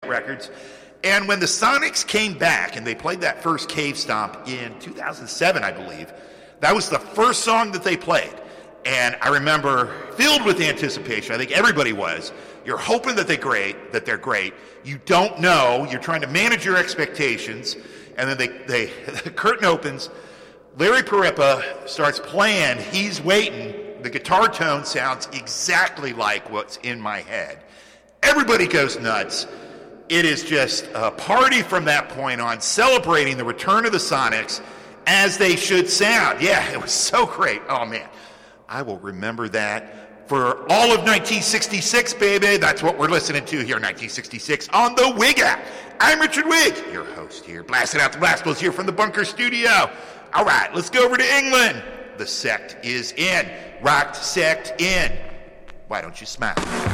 records. And when the Sonics came back and they played that first Cave Stomp in 2007, I believe, that was the first song that they played. And I remember filled with anticipation. I think everybody was. You're hoping that they're great. You don't know. You're trying to manage your expectations. And then the curtain opens. Larry Parippa starts playing. He's waiting. The guitar tone sounds exactly like what's in my head. Everybody goes nuts. It is just a party from that point on, celebrating the return of the Sonics as they should sound. Yeah, it was so great. Oh, man. I will remember that for all of 1966, baby. That's what we're listening to here, 1966, on the Wig app. I'm Richard Wig, your host here, blasting out the Blastfuls here from the Bunker Studio. All right, let's go over to England. The sect is in. Rocked sect in. Why don't you smile?